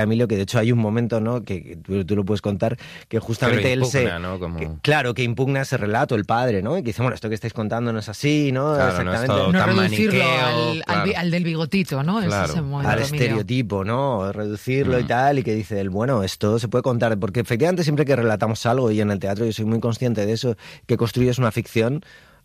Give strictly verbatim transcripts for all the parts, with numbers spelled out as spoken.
Emilio, que de hecho hay un momento, ¿no?, que tú, tú lo puedes contar, que justamente que él impugna, se... ¿no? Como... Que, claro, que impugna ese relato, el padre, ¿no? Y que dice, bueno, esto que estáis contando no es así, ¿no? Claro, Exactamente. No, es no tan reducirlo maniqueo, al, claro. al, al del bigotito, ¿no? Claro. Es ese momento, Al Emilio. estereotipo, ¿no? Reducirlo Mm. y tal, y que dice él, bueno, esto se puede contar, porque efectivamente siempre que relatamos algo, y en el teatro yo soy muy consciente de eso, que construyes una ficción,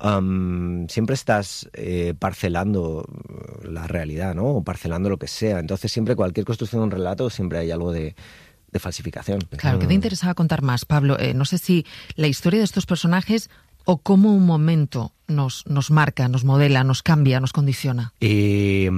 Um, siempre estás eh, parcelando la realidad, ¿no? O parcelando lo que sea. Entonces siempre cualquier construcción de un relato siempre hay algo de, de falsificación. Claro, ¿qué te interesaba contar más, Pablo? Eh, no sé si la historia de estos personajes o cómo un momento nos, nos marca, nos modela, nos cambia, nos condiciona. Eh,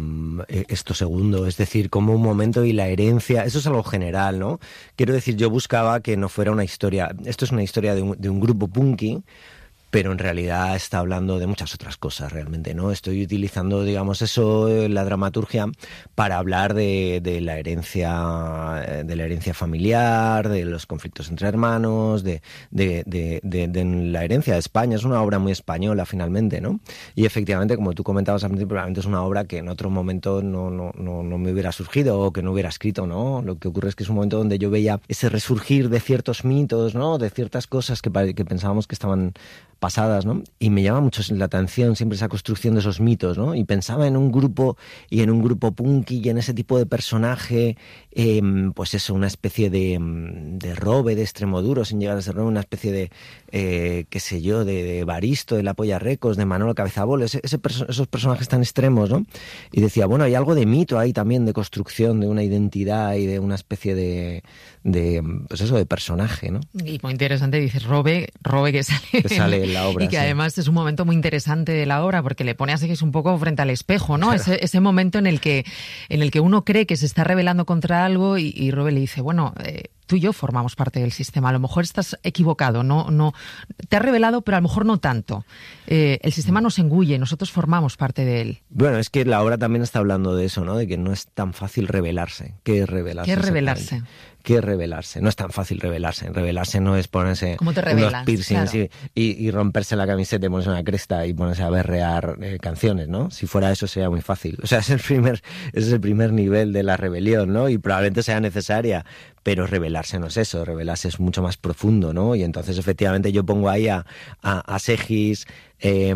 esto segundo, es decir, como un momento y la herencia, eso es algo general, ¿no? Quiero decir, yo buscaba que no fuera una historia, esto es una historia de un, de un grupo punky, pero en realidad está hablando de muchas otras cosas realmente, ¿no? Estoy utilizando, digamos, eso, la dramaturgia, para hablar de, de la herencia, de la herencia familiar, de los conflictos entre hermanos, de, de, de, de, de la herencia de España. Es una obra muy española, finalmente, ¿no? Y efectivamente, como tú comentabas al principio, probablemente es una obra que en otro momento no, no, no, no me hubiera surgido o que no hubiera escrito, ¿no? Lo que ocurre es que es un momento donde yo veía ese resurgir de ciertos mitos, ¿no? De ciertas cosas que, que pensábamos que estaban pasadas, ¿no? Y me llama mucho la atención siempre esa construcción de esos mitos, ¿no? Y pensaba en un grupo, y en un grupo punky, y en ese tipo de personaje, eh, pues eso, una especie de, de Robe, de Extremoduro, sin llegar a ser Robe, una especie de, eh, qué sé yo, de, de Baristo, de La Polla Recos, de Manolo Cabezabolo, ese, ese perso- esos personajes tan extremos, ¿no? Y decía, bueno, hay algo de mito ahí también, de construcción, de una identidad y de una especie de, de pues eso, de personaje, ¿no? Y muy interesante, dices, Robe, Robe que sale, que sale en la obra, y que sí. además es un momento muy interesante de la obra porque le pone a Seguis un poco frente al espejo, ¿no? Ese, ese momento en el que en el que uno cree que se está rebelando contra algo y, y Robe le dice, bueno, eh, tú y yo formamos parte del sistema, a lo mejor estás equivocado, no, no, te has rebelado, pero a lo mejor no tanto. Eh, el sistema nos engulle, nosotros formamos parte de él. Bueno, es que la obra también está hablando de eso, ¿no? De que no es tan fácil rebelarse. ¿Qué es rebelarse? ¿Qué es rebelarse? ¿Qué es rebelarse? No es tan fácil rebelarse. Rebelarse no es ponerse ¿Cómo te rebelas? unos piercings, Claro. y, y, y romperse la camiseta y ponerse una cresta y ponerse a berrear eh, canciones, ¿no? Si fuera eso sería muy fácil. O sea, es el primer, ese es el primer nivel de la rebelión, ¿no? Y probablemente sea necesaria, pero rebelarse no es eso. Rebelarse es mucho más profundo, ¿no? Y entonces efectivamente yo pongo ahí a, a, a Segis, eh,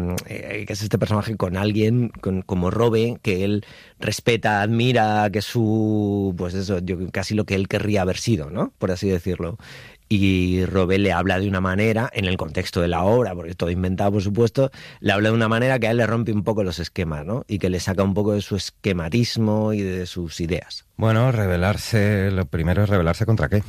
eh, que es este personaje, con alguien con, como Robe, que él respeta, admira, que es su, pues eso, yo, casi lo que él querría haber sido, ¿no? Por así decirlo. Y Robe le habla de una manera, en el contexto de la obra, porque es todo inventado, por supuesto, le habla de una manera que a él le rompe un poco los esquemas, ¿no? Y que le saca un poco de su esquematismo y de sus ideas. Bueno, rebelarse, lo primero es rebelarse contra qué.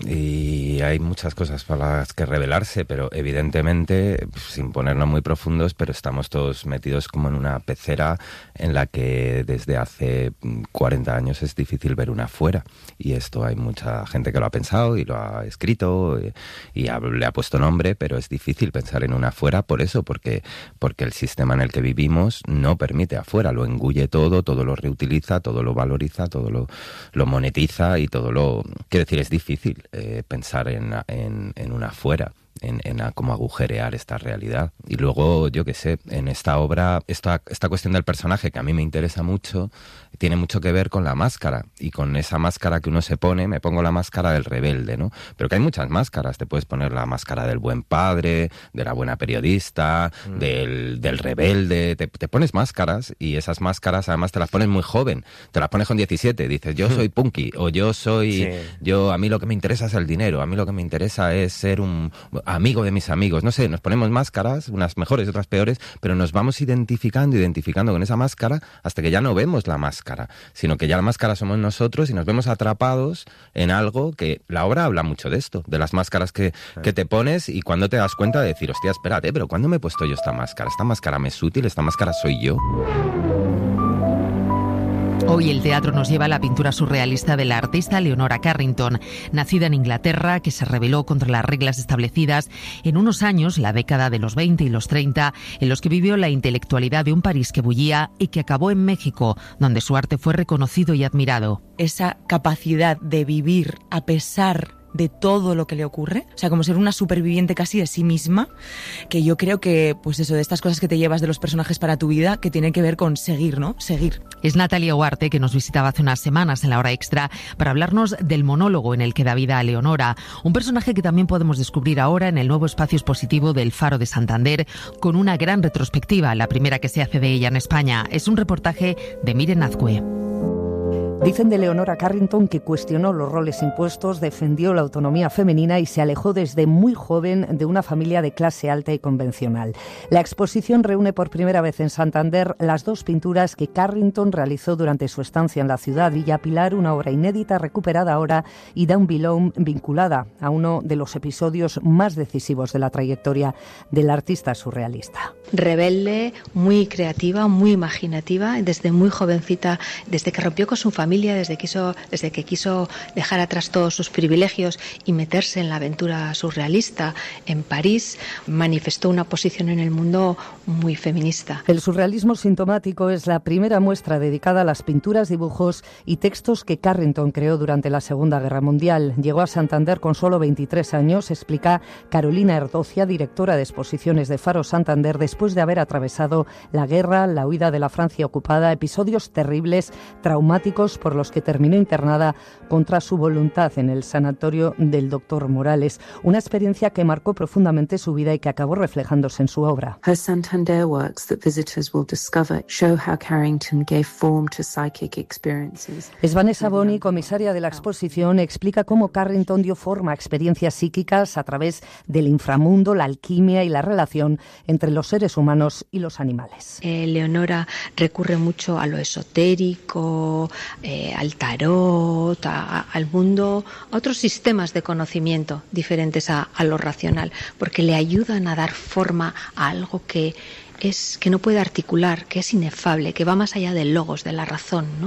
Y hay muchas cosas para las que rebelarse, pero evidentemente, sin ponernos muy profundos, pero estamos todos metidos como en una pecera en la que desde hace cuarenta años es difícil ver una fuera. Y esto hay mucha gente que lo ha pensado y lo ha escrito y ha, le ha puesto nombre, pero es difícil pensar en una fuera por eso, porque, porque el sistema en el que vivimos no permite afuera, lo engulle todo, todo lo reutiliza, todo lo valoriza, todo lo, lo monetiza y todo lo... Quiero decir, es difícil eh, pensar en, en, en una fuera. En, en a cómo agujerear esta realidad. Y luego, yo qué sé, en esta obra, esta, esta cuestión del personaje, que a mí me interesa mucho, tiene mucho que ver con la máscara, y con esa máscara que uno se pone. Me pongo la máscara del rebelde, ¿no? Pero que hay muchas máscaras. Te puedes poner la máscara del buen padre, de la buena periodista, mm. del, del rebelde. Te, te pones máscaras, y esas máscaras además te las pones muy joven. Te las pones con diecisiete. Dices, yo soy punky, o yo soy... Sí. yo A mí lo que me interesa es el dinero, a mí lo que me interesa es ser un... amigo de mis amigos, no sé, nos ponemos máscaras, unas mejores y otras peores, pero nos vamos identificando, identificando con esa máscara hasta que ya no vemos la máscara, sino que ya la máscara somos nosotros y nos vemos atrapados en algo que la obra habla mucho de esto, de las máscaras que, que te pones, y cuando te das cuenta de decir, hostia, espérate, pero ¿cuándo me he puesto yo esta máscara? ¿Esta máscara me es útil? ¿Esta máscara soy yo? Hoy el teatro nos lleva a la pintura surrealista de la artista Leonora Carrington, nacida en Inglaterra, que se rebeló contra las reglas establecidas en unos años, la década de los veinte y los treinta, en los que vivió la intelectualidad de un París que bullía y que acabó en México, donde su arte fue reconocido y admirado. Esa capacidad de vivir a pesar de todo lo que le ocurre, o sea, como ser una superviviente casi de sí misma, que yo creo que, pues eso, de estas cosas que te llevas de los personajes para tu vida, que tienen que ver con seguir, ¿no? Seguir. Es Natalia Huarte, que nos visitaba hace unas semanas en La Hora Extra para hablarnos del monólogo en el que da vida a Leonora, un personaje que también podemos descubrir ahora en el nuevo espacio expositivo del Faro de Santander, con una gran retrospectiva, la primera que se hace de ella en España. Es un reportaje de Miren Azcue. Dicen de Leonora Carrington que cuestionó los roles impuestos, defendió la autonomía femenina y se alejó desde muy joven de una familia de clase alta y convencional. La exposición reúne por primera vez en Santander las dos pinturas que Carrington realizó durante su estancia en la ciudad. Villa Pilar, una obra inédita recuperada ahora, y Down Below, vinculada a uno de los episodios más decisivos de la trayectoria del artista surrealista. Rebelde, muy creativa, muy imaginativa, desde muy jovencita, desde que rompió con su familia, desde, quiso, desde que quiso dejar atrás todos sus privilegios y meterse en la aventura surrealista en París, manifestó una posición en el mundo muy feminista. El surrealismo sintomático es la primera muestra dedicada a las pinturas, dibujos y textos que Carrington creó durante la Segunda Guerra Mundial. Llegó a Santander con solo veintitrés años, explica Carolina Erdocia, directora de exposiciones de Faro Santander, después de haber atravesado la guerra, la huida de la Francia ocupada, episodios terribles, traumáticos, por los que terminó internada contra su voluntad en el sanatorio del doctor Morales. Una experiencia que marcó profundamente su vida y que acabó reflejándose en su obra. Her Santander works that visitors will discover show how Carrington gave form to psychic experiences. Es Vanessa Boni, comisaria de la exposición, explica cómo Carrington dio forma a experiencias psíquicas a través del inframundo, la alquimia y la relación entre los seres humanos y los animales. Eh, Leonora recurre mucho a lo esotérico, eh, al tarot, a, a, al mundo, a otros sistemas de conocimiento diferentes a, a lo racional, porque le ayudan a dar forma a algo que es que no puede articular, que es inefable, que va más allá del logos, de la razón, ¿no?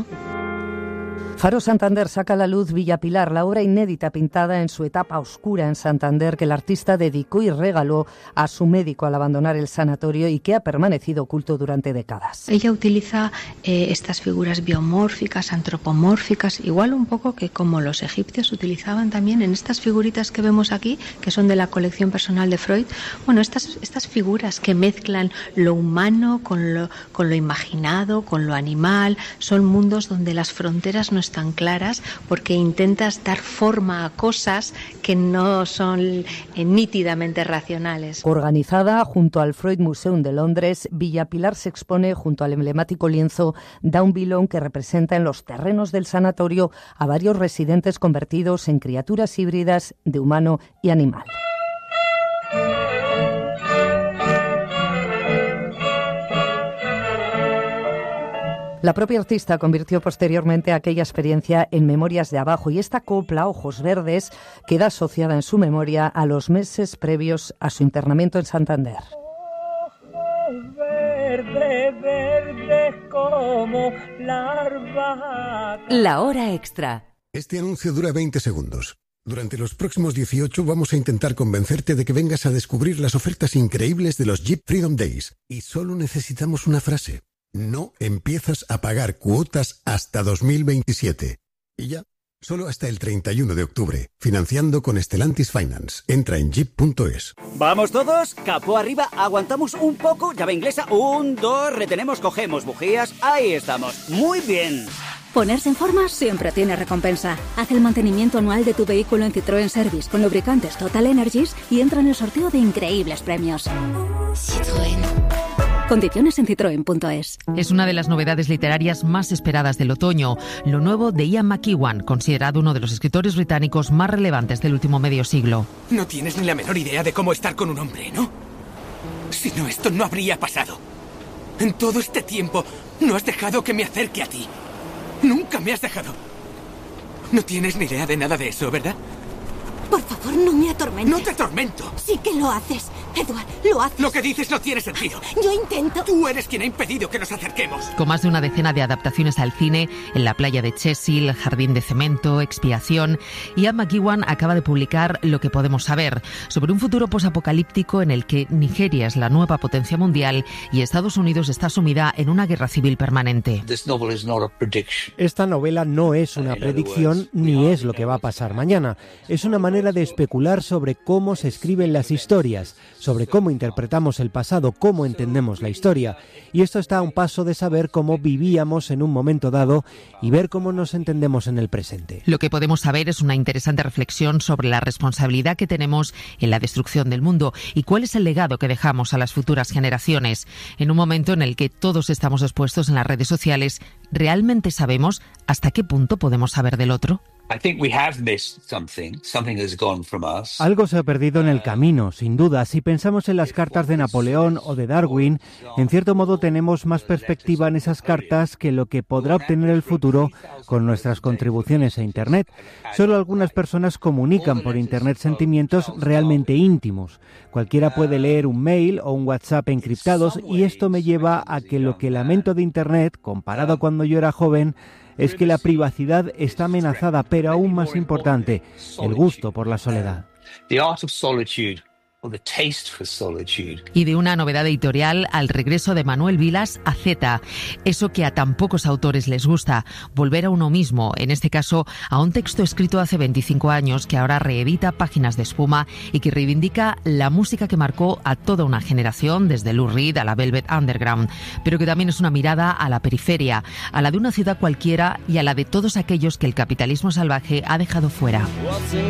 Faro Santander saca a la luz Villa Pilar, la obra inédita pintada en su etapa oscura en Santander que el artista dedicó y regaló a su médico al abandonar el sanatorio y que ha permanecido oculto durante décadas. Ella utiliza eh, estas figuras biomórficas, antropomórficas, igual un poco que como los egipcios utilizaban también en estas figuritas que vemos aquí, que son de la colección personal de Freud. Bueno, estas, estas figuras que mezclan lo humano con lo, con lo imaginado, con lo animal, son mundos donde las fronteras no están claras, porque intentas dar forma a cosas que no son eh, nítidamente racionales. Organizada junto al Freud Museum de Londres, Villa Pilar se expone junto al emblemático lienzo Down Below, que representa en los terrenos del sanatorio a varios residentes convertidos en criaturas híbridas de humano y animal. La propia artista convirtió posteriormente aquella experiencia en Memorias de Abajo, y esta copla, Ojos Verdes, queda asociada en su memoria a los meses previos a su internamiento en Santander. Ojos verdes, verdes como la albahaca. La Hora Extra. Este anuncio dura veinte segundos. Durante los próximos dieciocho vamos a intentar convencerte de que vengas a descubrir las ofertas increíbles de los Jeep Freedom Days. Y solo necesitamos una frase. No empiezas a pagar cuotas hasta dos mil veintisiete. Y ya, solo hasta el treinta y uno de octubre. Financiando con Stellantis Finance. Entra en jeep punto es. Vamos todos, capó arriba, aguantamos un poco, llave inglesa, un, dos, retenemos, cogemos bujías, ahí estamos. Muy bien. Ponerse en forma siempre tiene recompensa. Haz el mantenimiento anual de tu vehículo en Citroën Service con lubricantes Total Energies y entra en el sorteo de increíbles premios. Citroën. Condiciones en citroen punto es. Es una de las novedades literarias más esperadas del otoño, lo nuevo de Ian McEwan, considerado uno de los escritores británicos más relevantes del último medio siglo. No tienes ni la menor idea de cómo estar con un hombre, ¿no? Si no, esto no habría pasado. En todo este tiempo, no has dejado que me acerque a ti. Nunca me has dejado. No tienes ni idea de nada de eso, ¿verdad? Por favor, no me atormentes. ¡No te atormento! Sí que lo haces. Edward, lo haces. Lo que dices no tiene sentido. Yo intento. Tú eres quien ha impedido que nos acerquemos. Con más de una decena de adaptaciones al cine, En la playa de Chesil, Jardín de cemento, Expiación, Ian McEwan acaba de publicar Lo que podemos saber, sobre un futuro posapocalíptico en el que Nigeria es la nueva potencia mundial y Estados Unidos está sumida en una guerra civil permanente. Esta novela no es una predicción ni es lo que va a pasar mañana. Es una manera de especular sobre cómo se escriben las historias, sobre cómo interpretamos el pasado, cómo entendemos la historia. Y esto está a un paso de saber cómo vivíamos en un momento dado y ver cómo nos entendemos en el presente. Lo que podemos saber es una interesante reflexión sobre la responsabilidad que tenemos en la destrucción del mundo y cuál es el legado que dejamos a las futuras generaciones. En un momento en el que todos estamos expuestos en las redes sociales, ¿realmente sabemos hasta qué punto podemos saber del otro? Algo se ha perdido en el camino, sin duda. Si pensamos en las cartas de Napoleón o de Darwin, en cierto modo tenemos más perspectiva en esas cartas que lo que podrá obtener el futuro con nuestras contribuciones a Internet. Solo algunas personas comunican por Internet sentimientos realmente íntimos. Cualquiera puede leer un mail o un WhatsApp encriptados y esto me lleva a que lo que lamento de Internet, comparado a cuando yo era joven, es que la privacidad está amenazada, pero aún más importante, el gusto por la soledad. Y de una novedad editorial al regreso de Manuel Vilas a Z, eso que a tan pocos autores les gusta, volver a uno mismo, en este caso a un texto escrito hace veinticinco años que ahora reedita Páginas de espuma y que reivindica la música que marcó a toda una generación, desde Lou Reed a la Velvet Underground, pero que también es una mirada a la periferia, a la de una ciudad cualquiera y a la de todos aquellos que el capitalismo salvaje ha dejado fuera.